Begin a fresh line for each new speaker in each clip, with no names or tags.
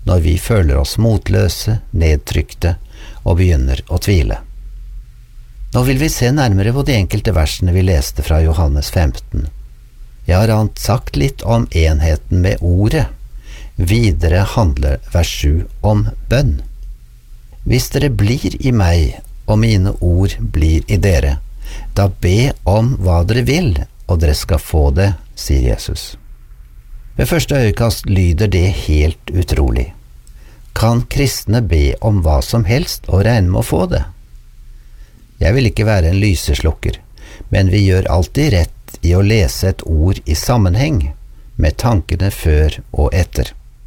når vi føler oss motløse, nedtrykte og begynner å tvile. Nå vil vi se nærmere på de enkelte versene vi leste fra Johannes 15. Jeg har sagt litt om enheten med ordet. Videre handler vers 7 om bønn. Hvis dere blir i meg, og mine ord blir i dere, da be om hva dere vil, og dere skal få det, sier Jesus. Ved første øyekast lyder det helt utrolig. Kan kristne be om hva som helst og regne med å få det? Jeg vil ikke være en lyseslukker, men vi gjør alltid rett i å lese et ord i sammenheng, med tankene før og etter.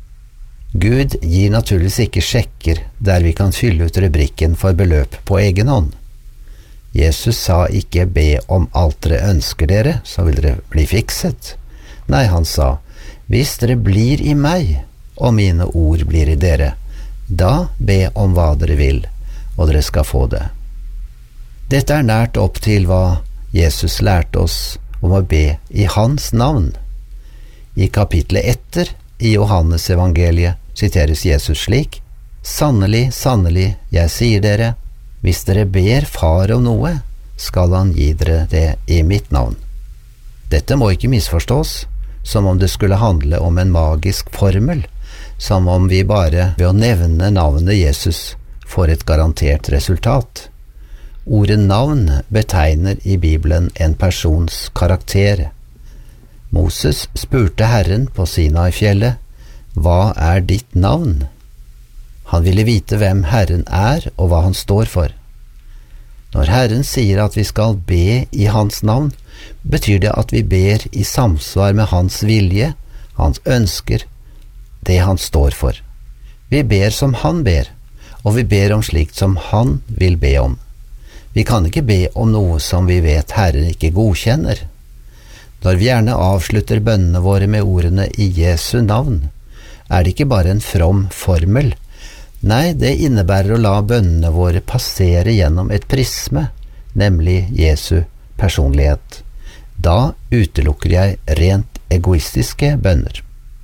Gud gir naturligvis ikke sjekker der vi kan fylle ut rubrikken for beløp på egen hånd. Jesus sa ikke be om alt dere ønsker dere, så vil dere bli fikset. Nei, han sa, hvis dere blir i meg, og mine ord blir i dere, da be om hva dere vil, og dere skal få det. Dette er nært opp til hva Jesus lærte oss om å be i hans navn. I kapitlet etter i Johannes evangeliet siteres Jesus slik: Sannelig, sannelig, jeg sier dere, hvis dere ber Far om noe, skal han gi dere det i mitt navn. Dette må ikke misforstås som om det skulle handle om en magisk formel, som om vi bare ved å nevne navnet Jesus får et garantert resultat. Ordet navn betegner i Bibelen en persons karakter. Moses spurte Herren på Sinai-fjellet, hva er ditt navn? Han ville vite hvem Herren er og hva han står for. Når Herren sier at vi skal be i hans navn, betyr det at vi ber i samsvar med hans vilje, hans ønsker, det han står for. Vi ber som han ber, og vi ber om slikt som han vil be om. Vi kan ikke be om noe som vi vet Herren ikke godkjenner. Når vi gjerne avslutter bønnene våre med ordene i Jesu navn, er det ikke bare en from formel. Nei, det innebærer å la bønnene våre passere gjennom et prisme, nemlig Jesu personlighet. Da utelukker jeg rent egoistiske bønner.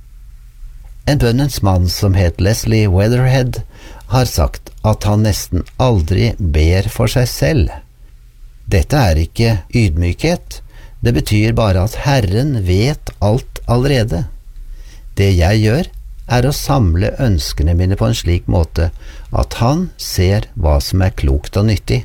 En bønnens mann som het Leslie Weatherhead har sagt at han nesten aldri ber for seg selv. Dette er ikke ydmykhet, det betyr bare at Herren vet alt allerede. Det jeg gjør, er å samle ønskene mine på en slik måte at han ser hva som er klokt og nyttig.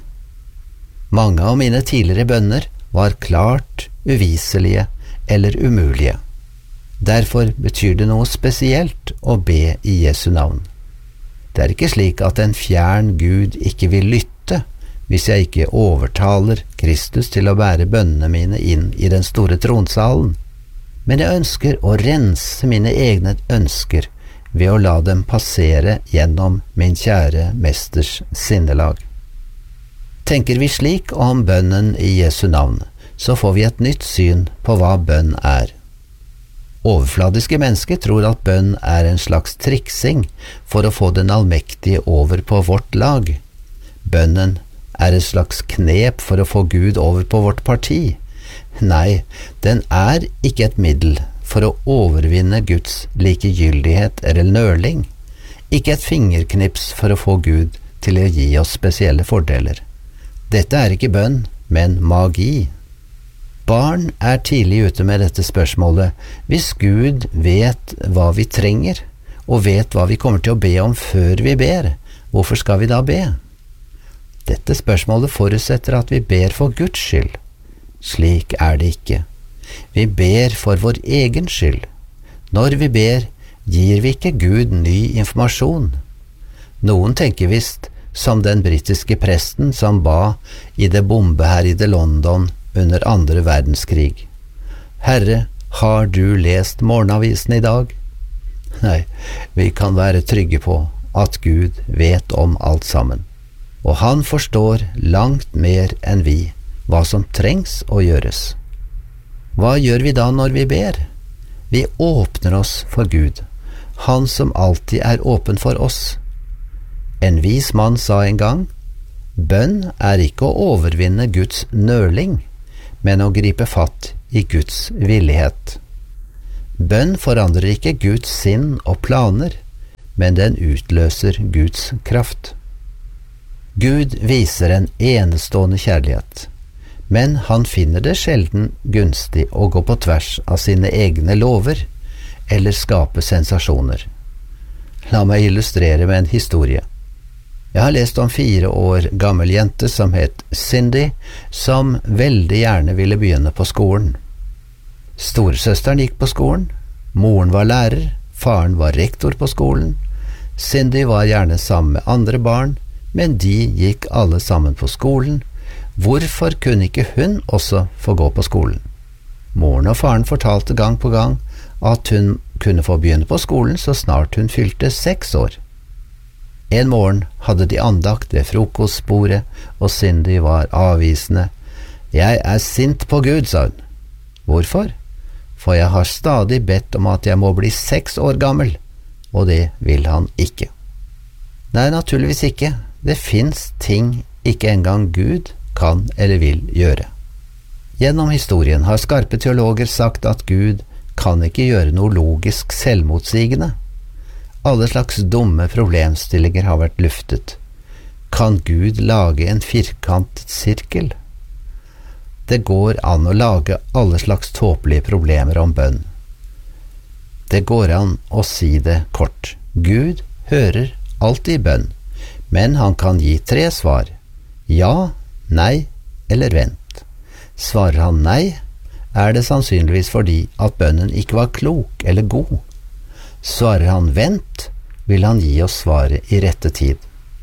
Mange av mine tidligere bønner var klart uviselige eller umulige. Derfor betyr det noe spesielt å be i Jesu navn. Det er ikke slik at en fjern Gud ikke vil lytte hvis jeg ikke overtaler Kristus til å bære bønnene mine inn i den store tronsalen, men jeg ønsker å rense mine egne ønsker ved å la dem passere gjennom min kjære mesters sinnelag. Tenker vi slik om bønnen i Jesu navn, så får vi et nytt syn på hva bønn er. Overfladiske mennesker tror at bønn er en slags triksing for å få den allmektige over på vårt lag. Bønnen er et slags knep for å få Gud over på vårt parti. Nei, den er ikke et middel for å overvinne Guds likegyldighet eller nøling, ikke et fingerknips for å få Gud til å gi oss spesielle fordeler. Dette er ikke bønn, men magi. Barn er tidlig ute med dette spørsmålet. Hvis Gud vet hva vi trenger, og vet hva vi kommer til å be om før vi ber, hvorfor skal vi da be? Dette spørsmålet forutsetter at vi ber for Guds skyld. Slik er det ikke. Vi ber for vår egen skyld. Når vi ber, gir vi ikke Gud ny informasjon. Noen tenker visst som den britiske presten som ba i det bombeherjede London under 2. verdenskrig. Herre, har du lest morgenavisen i dag? Nei, vi kan være trygge på at Gud vet om alt sammen, og han forstår langt mer enn vi hva som trengs å gjøres. Hva gjør vi da når vi ber? Vi åpner oss for Gud, han som alltid er åpen for oss. En vis mann sa en gang, bønn er ikke å overvinne Guds nøling, men å gripe fatt i Guds villighet. Bønn forandrer ikke Guds sinn og planer, men den utløser Guds kraft. Gud viser en enestående kjærlighet, men han finner det sjelden gunstig å gå på tvers av sine egne lover eller skape sensasjoner. La meg illustrere med en historie. Jeg har lest om 4 år gammel jente som het Cindy, som veldig gjerne ville begynne på skolen. Storesøsteren gikk på skolen, moren var lærer, faren var rektor på skolen. Cindy var gjerne sammen med andre barn, men de gikk alle sammen på skolen. Hvorfor kunne ikke hun også få gå på skolen? Moren og faren fortalte gang på gang at hun kunne få begynne på skolen så snart hun fylte 6 år. En morgen hadde de andakt ved frokostbordet, og Cindy var avvisende. «Jeg er sint på Gud», sa hun. «Hvorfor?» «For jeg har stadig bedt om at jeg må bli 6 år gammel, og det vil han ikke.» Nei, naturligvis ikke. Det finnes ting ikke engang Gud kan eller vil gjøre. Gjennom historien har skarpe teologer sagt at Gud kan ikke gjøre noe logisk selvmotsigende. Alle slags dumme problemstillinger har vært luftet. Kan Gud lage en firkantet sirkel? Det går an å lage alle slags tåpelige problemer om bønn. Det går an å si det kort. Gud hører alltid bønn, men han kan gi 3 svar. Ja, nei eller vent. Svarer han nei, er det sannsynligvis fordi at bønnen ikke var klok eller god. Svarer han vent, vil han gi oss svaret i rette tid.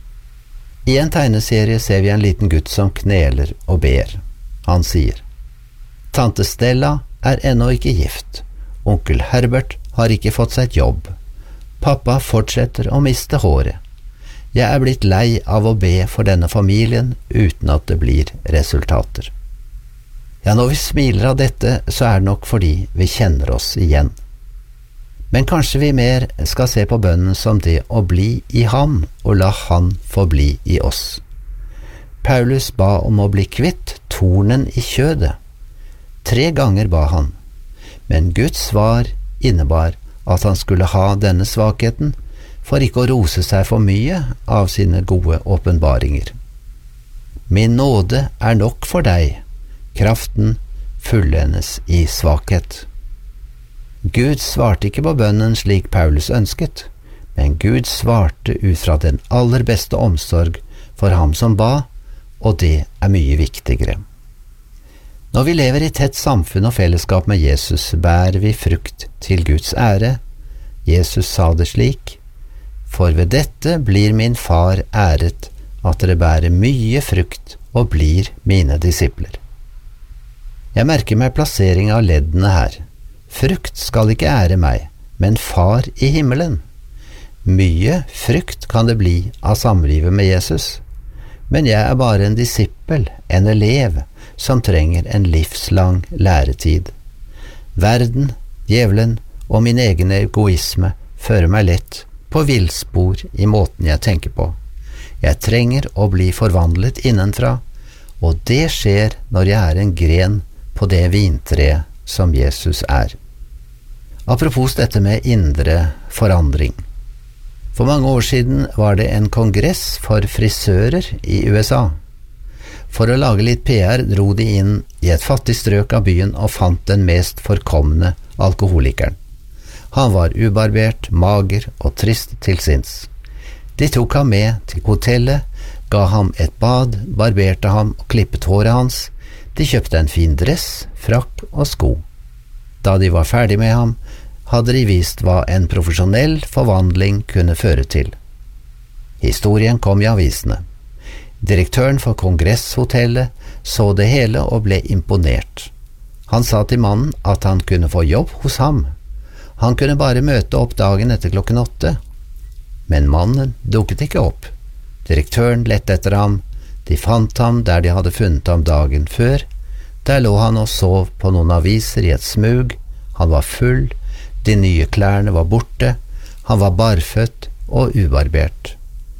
I en tegneserie ser vi en liten gutt som kneler og ber. Han sier: «Tante Stella er ennå ikke gift. Onkel Herbert har ikke fått seg et jobb. Pappa fortsetter å miste håret. Jeg er blitt lei av å be for denne familien uten at det blir resultater.» Ja, når vi smiler av dette, så er det nok fordi vi kjenner oss igjen. Men kanskje vi mer skal se på bønnen som det å bli i ham og la han få bli i oss. Paulus ba om å bli kvitt tornen i kjødet. 3 ganger ba han, men Guds svar innebar at han skulle ha denne svakheten for ikke å rose seg for mye av sine gode åpenbaringer. «Min nåde er nok for deg, kraften fullendes i svakhet.» Gud svarte ikke på bønnen slik Paulus ønsket, men Gud svarte ut fra den aller beste omsorg for ham som ba, og det er mye viktigere. Når vi lever i tett samfunn og fellesskap med Jesus, bærer vi frukt til Guds ære. Jesus sa det slik: «For ved dette blir min far æret, at dere bærer mye frukt og blir mine disipler.» Jeg merker meg plassering av leddene her. Frukt skal ikke ære meg, men far i himmelen. Mye frukt kan det bli av samlivet med Jesus, men jeg er bare en disippel, en elev, som trenger en livslang læretid. Verden, djevelen og min egen egoisme fører meg lett på villspor i måten jeg tenker på. Jeg trenger å bli forvandlet innenfra, og det skjer når jeg er en gren på det vintreet som Jesus er. Apropos dette med indre forandring. For mange år siden var det en kongress for frisører i USA. For å lage litt PR dro de inn i et fattig strøk av byen og fant den mest forkomne alkoholikeren. Han var ubarbert, mager og trist til sinns. De tok ham med til hotellet, ga ham et bad, barberte ham og klippet håret hans. De kjøpte en fin dress, frakk og sko. Da de var ferdig med ham, hadde de vist hva en profesjonell forvandling kunne føre til. Historien kom i avisene. Direktøren for kongresshotellet så det hele og ble imponert. Han sa til mannen at han kunne få jobb hos ham. Han kunne bare møte opp dagen etter 8:00. Men mannen dukket ikke opp. Direktøren lette etter ham. De fant ham der de hadde funnet ham dagen før. Der lå han og sov på noen aviser i et smug. Han var full, de nye klærne var borte, han var barføtt og ubarbert.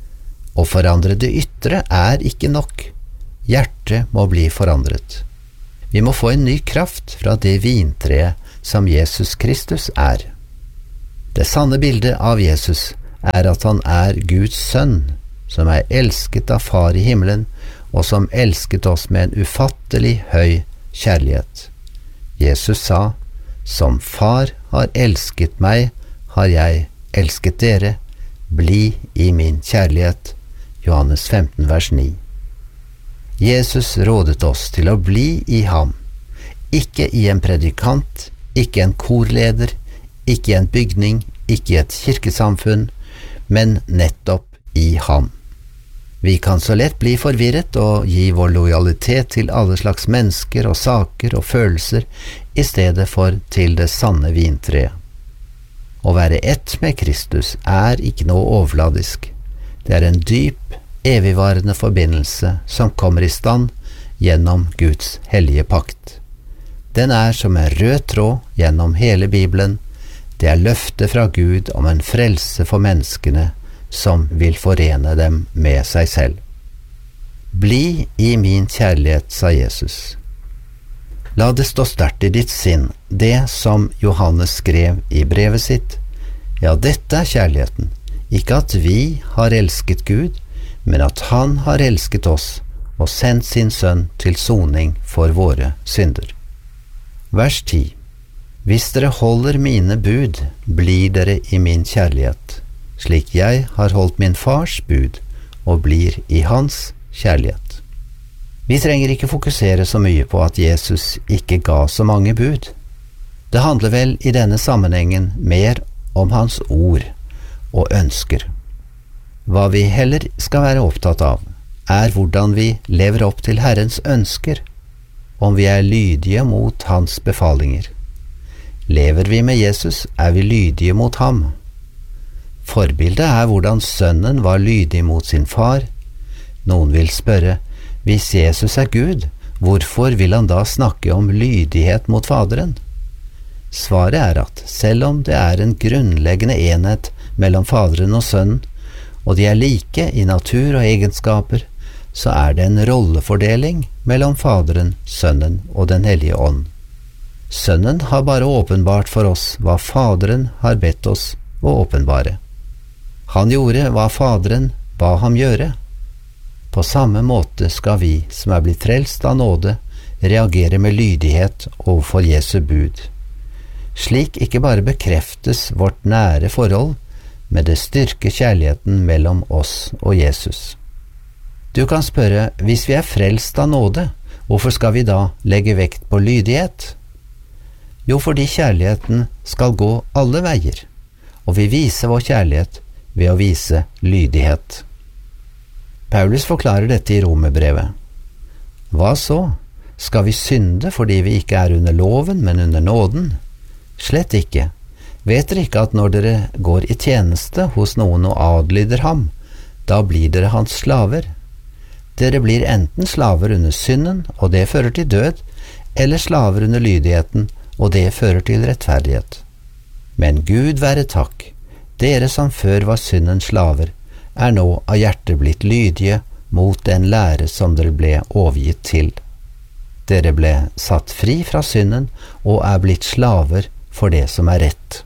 Å forandre det ytre er ikke nok. Hjertet må bli forandret. Vi må få en ny kraft fra det vintreet som Jesus Kristus er. Det sanne bildet av Jesus er at han er Guds sønn, som er elsket av Far i himmelen, og som elsket oss med en ufattelig høy kjærlighet. Jesus sa, «Som Far har elsket meg, har jeg elsket dere. Bli i min kjærlighet.» Johannes 15, vers 9. Jesus rådet oss til å bli i ham, ikke i en predikant, ikke en korleder, ikke i en bygning, ikke i et kirkesamfunn, men nettopp i ham. Vi kan så lett bli forvirret og gi vår lojalitet til alle slags mennesker og saker og følelser i stedet for til det sanne vintreet. Å være ett med Kristus er ikke noe overfladisk. Det er en dyp, evigvarende forbindelse som kommer i stand gjennom Guds hellige pakt. Den er som en rød tråd gjennom hele Bibelen. Det er løftet fra Gud om en frelse for menneskene som vil forene dem med seg selv. Bli i min kjærlighet, sa Jesus. La det stå sterkt i ditt sinn, det som Johannes skrev i brevet sitt. Ja, dette er kjærligheten, ikke at vi har elsket Gud, men at han har elsket oss og sendt sin sønn til soning for våre synder. Vers 10. Hvis dere holder mine bud, blir dere i min kjærlighet, slik jeg har holdt min fars bud og blir i hans kjærlighet. Vi trenger ikke fokusere så mye på at Jesus ikke ga så mange bud. Det handler vel i denne sammenhengen mer om hans ord og ønsker. Hva vi heller skal være opptatt av, er hvordan vi lever opp til Herrens ønsker, om vi er lydige mot hans befalinger. Lever vi med Jesus, er vi lydige mot ham. Forbildet er hvordan sønnen var lydig mot sin far. Noen vil spørre, hvis Jesus er Gud, hvorfor vil han da snakke om lydighet mot Faderen? Svaret er at selv om det er en grunnleggende enhet mellom Faderen og Sønnen, og de er like i natur og egenskaper, så er det en rollefordeling mellom Faderen, Sønnen og Den hellige ånd. Sønnen har bare åpenbart for oss hva Faderen har bedt oss å åpenbare. Han gjorde hva Faderen ba ham gjøre. På samme måte skal vi som er blitt frelst av nåde, reagere med lydighet overfor Jesu bud. Slik ikke bare bekreftes vårt nære forhold, men det styrker kjærligheten mellom oss og Jesus. Du kan spørre, hvis vi er frelst av nåde, hvorfor skal vi da legge vekt på lydighet? Jo, fordi kjærligheten skal gå alle veier, og vi viser vår kjærlighet ved å vise lydighet. Paulus forklarer dette i Romerbrevet. Hva så? Skal vi synde fordi vi ikke er under loven, men under nåden? Slett ikke. Vet dere ikke at når dere går i tjeneste hos noen og adlyder ham, da blir dere hans slaver? Dere blir enten slaver under synden, og det fører til død, eller slaver under lydigheten, og det fører til rettferdighet. Men Gud være takk, dere som før var syndens slaver, er nå av hjertet blitt lydige mot den lære som dere ble overgitt til. Dere ble satt fri fra synden og er blitt slaver for det som er rett.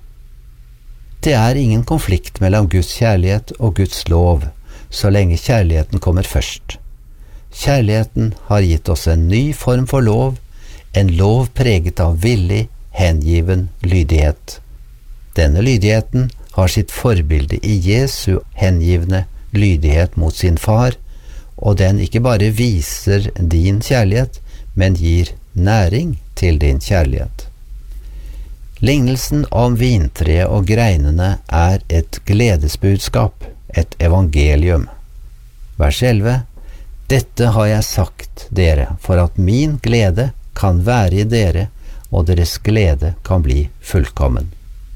Det er ingen konflikt mellom Guds kjærlighet og Guds lov, så lenge kjærligheten kommer først. Kjærligheten har gitt oss en ny form for lov, en lov preget av villig, hengiven lydighet. Denne lydigheten har sitt forbilde i Jesu hengivne lydighet mot sin far, og den ikke bare viser din kjærlighet, men gir næring til din kjærlighet. Lignelsen om vintreet og greinene er et gledesbudskap, et evangelium. Vers 11. Dette har jeg sagt dere, for at min glede kan være i dere, og deres glede kan bli fullkommen.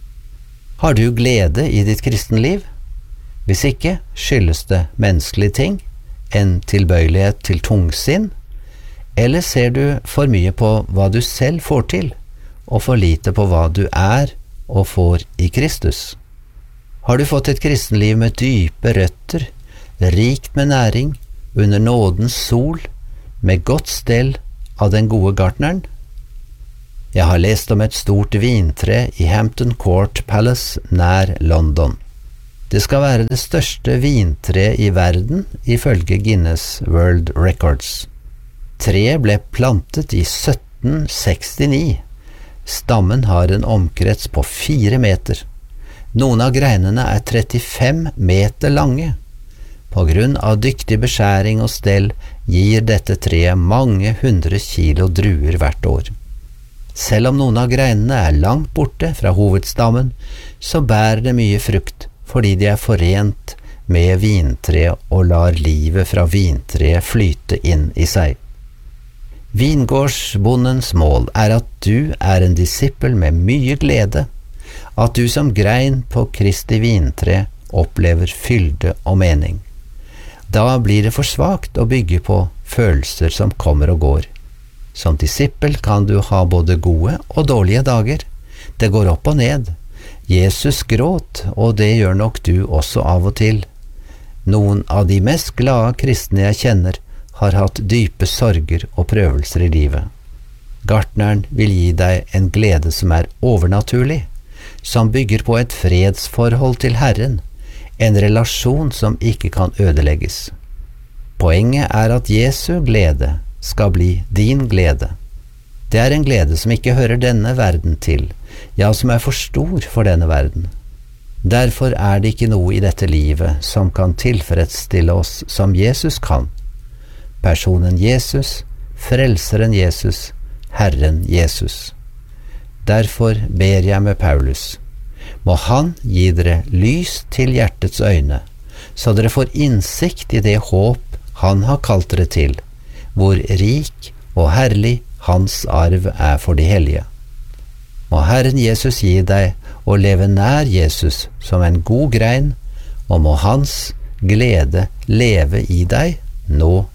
Har du glede i ditt kristenliv? Hvis ikke, skyldes det menneskelige ting, en tilbøyelighet til tungsinn, eller ser du for mye på hva du selv får til, og for lite på hva du er og får i Kristus? Har du fått et kristenliv med dype røtter, rikt med næring, under nådens sol, med godt stell av den gode gartneren? Jeg har lest om et stort vintre i Hampton Court Palace nær London. Det skal være det største vintreet i verden ifølge Guinness World Records. Treet ble plantet i 1769. Stammen har en omkrets på 4 meter. Noen av greinene er 35 meter lange. På grunn av dyktig beskjæring og stell gir dette treet mange 100 kilo druer hvert år. Selv om noen av greinene er langt borte fra hovedstammen, så bærer det mye frukt, fordi de er forent med vintreet og lar livet fra vintreet flyte inn i seg. Vingårdsbondens mål er at du er en disippel med mye glede, at du som grein på Kristi vintre opplever fylde og mening. Da blir det for svakt å bygge på følelser som kommer og går. Som disippel kan du ha både gode og dårlige dager. Det går opp og ned. Jesus gråt, og det gjør nok du også av og til. Noen av de mest glade kristne jeg kjenner har hatt dype sorger og prøvelser i livet. Gartneren vil gi deg en glede som er overnaturlig, som bygger på et fredsforhold til Herren, en relasjon som ikke kan ødelegges. Poenget er at Jesu glede skal bli din glede. Det er en glede som ikke hører denne verden til, ja, som er for stor for denne verden. Derfor er det ikke noe i dette livet som kan tilfredsstille oss som Jesus kan. Personen Jesus, frelseren Jesus, Herren Jesus. Derfor ber jeg med Paulus. Må han gi dere lys til hjertets øyne, så dere får innsikt i det håp han har kalt dere til, hvor rik og herlig hans arv er for de hellige. Må Herren Jesus gi deg å leve nær Jesus som en god grein, og må hans glede leve i deg nå